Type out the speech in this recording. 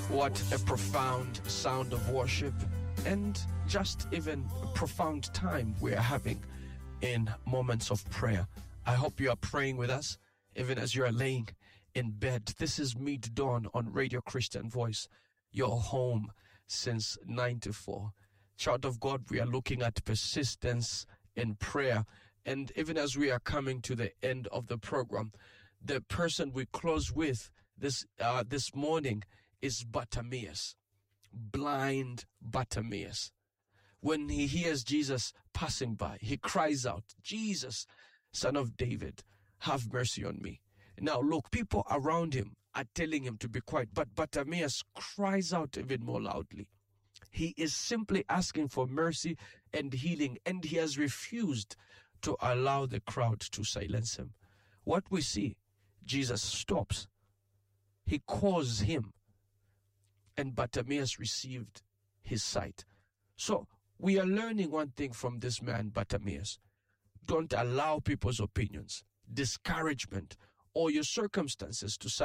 What a profound sound of worship, and just even a profound time we are having in moments of prayer. I hope you are praying with us, even as you are laying in bed. This is Mid Dawn on Radio Christian Voice, your home since 9 to 4. Child of God, we are looking at persistence in prayer. And even as we are coming to the end of the program, the person we close with this morning is Bartimaeus, blind Bartimaeus. When he hears Jesus passing by, he cries out, "Jesus, Son of David, have mercy on me." Now look, people around him are telling him to be quiet, but Bartimaeus cries out even more loudly. He is simply asking for mercy and healing, and he has refused to allow the crowd to silence him. What we see, Jesus stops. He calls him, and Bartimaeus received his sight. So we are learning one thing from this man, Bartimaeus. Don't allow people's opinions, discouragement, or your circumstances to